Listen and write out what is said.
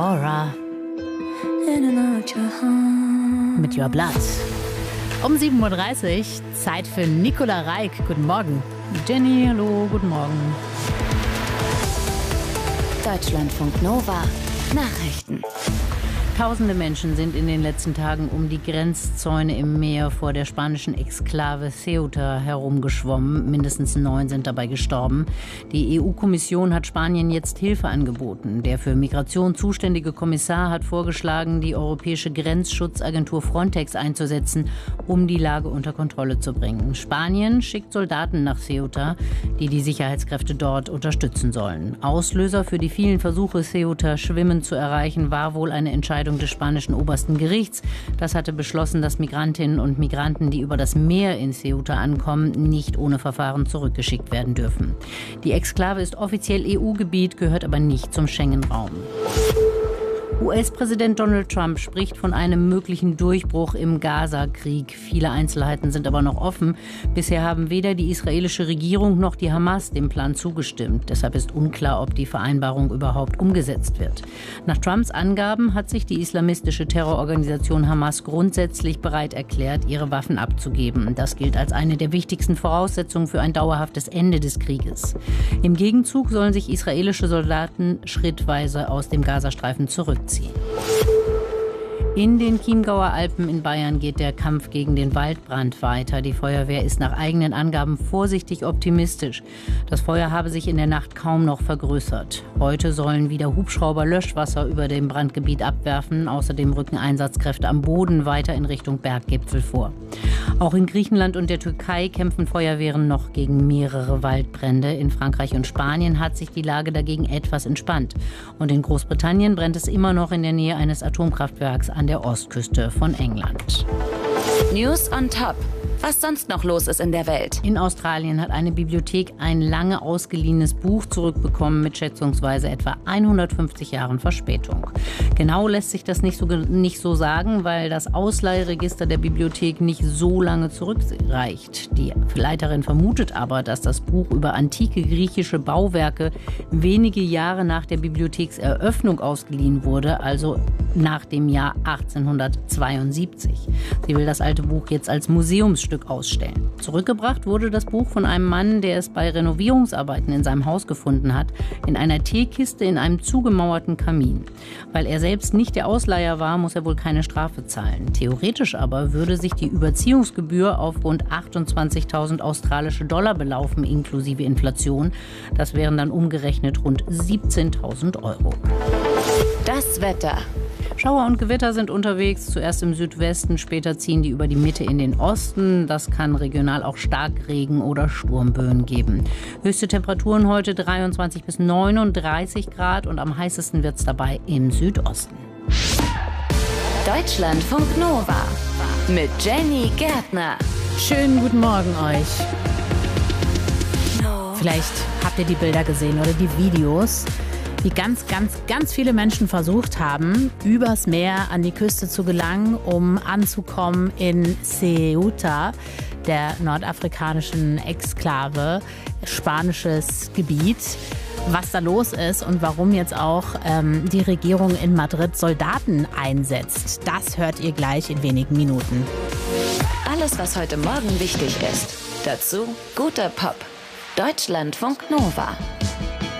Aurora mit Your Blood. Um 7.30 Uhr, Zeit für Nicola Reik. Guten Morgen. Jenny, hallo, guten Morgen. Deutschlandfunk Nova Nachrichten. Tausende Menschen sind in den letzten Tagen um die Grenzzäune im Meer vor der spanischen Exklave Ceuta herumgeschwommen. Mindestens 9 sind dabei gestorben. Die EU-Kommission hat Spanien jetzt Hilfe angeboten. Der für Migration zuständige Kommissar hat vorgeschlagen, die europäische Grenzschutzagentur Frontex einzusetzen, um die Lage unter Kontrolle zu bringen. Spanien schickt Soldaten nach Ceuta, die die Sicherheitskräfte dort unterstützen sollen. Auslöser für die vielen Versuche, Ceuta schwimmend zu erreichen, war wohl eine Entscheidung des spanischen obersten Gerichts. Das hatte beschlossen, dass Migrantinnen und Migranten, die über das Meer in Ceuta ankommen, nicht ohne Verfahren zurückgeschickt werden dürfen. Die Exklave ist offiziell EU-Gebiet, gehört aber nicht zum Schengen-Raum. US-Präsident Donald Trump spricht von einem möglichen Durchbruch im Gaza-Krieg. Viele Einzelheiten sind aber noch offen. Bisher haben weder die israelische Regierung noch die Hamas dem Plan zugestimmt. Deshalb ist unklar, ob die Vereinbarung überhaupt umgesetzt wird. Nach Trumps Angaben hat sich die islamistische Terrororganisation Hamas grundsätzlich bereit erklärt, ihre Waffen abzugeben. Das gilt als eine der wichtigsten Voraussetzungen für ein dauerhaftes Ende des Krieges. Im Gegenzug sollen sich israelische Soldaten schrittweise aus dem Gazastreifen zurückziehen. In den Chiemgauer Alpen in Bayern geht der Kampf gegen den Waldbrand weiter. Die Feuerwehr ist nach eigenen Angaben vorsichtig optimistisch. Das Feuer habe sich in der Nacht kaum noch vergrößert. Heute sollen wieder Hubschrauber Löschwasser über dem Brandgebiet abwerfen. Außerdem rücken Einsatzkräfte am Boden weiter in Richtung Berggipfel vor. Auch in Griechenland und der Türkei kämpfen Feuerwehren noch gegen mehrere Waldbrände. In Frankreich und Spanien hat sich die Lage dagegen etwas entspannt. Und in Großbritannien brennt es immer noch in der Nähe eines Atomkraftwerks an der Ostküste von England. News on Top. Was sonst noch los ist in der Welt. In Australien hat eine Bibliothek ein lange ausgeliehenes Buch zurückbekommen mit schätzungsweise etwa 150 Jahren Verspätung. Genau lässt sich das nicht so sagen, weil das Ausleihregister der Bibliothek nicht so lange zurückreicht. Die Leiterin vermutet aber, dass das Buch über antike griechische Bauwerke wenige Jahre nach der Bibliothekseröffnung ausgeliehen wurde, also nach dem Jahr 1872. Sie will das alte Buch jetzt als Museumsstück ausstellen. Zurückgebracht wurde das Buch von einem Mann, der es bei Renovierungsarbeiten in seinem Haus gefunden hat, in einer Teekiste in einem zugemauerten Kamin. Weil er selbst nicht der Ausleiher war, muss er wohl keine Strafe zahlen. Theoretisch aber würde sich die Überziehungsgebühr auf rund 28.000 australische Dollar belaufen, inklusive Inflation. Das wären dann umgerechnet rund 17.000 Euro. Das Wetter. Schauer und Gewitter sind unterwegs, zuerst im Südwesten, später ziehen die über die Mitte in den Osten. Das kann regional auch Starkregen oder Sturmböen geben. Höchste Temperaturen heute 23 bis 39 Grad und am heißesten wird es dabei im Südosten. Deutschlandfunk Nova mit Jenny Gärtner. Schönen guten Morgen euch. Vielleicht habt ihr die Bilder gesehen oder die Videos, wie ganz viele Menschen versucht haben, übers Meer an die Küste zu gelangen, um anzukommen in Ceuta, der nordafrikanischen Exklave, spanisches Gebiet. Was da los ist und warum jetzt auch die Regierung in Madrid Soldaten einsetzt, das hört ihr gleich in wenigen Minuten. Alles, was heute Morgen wichtig ist. Dazu guter Pop. Deutschlandfunk Nova.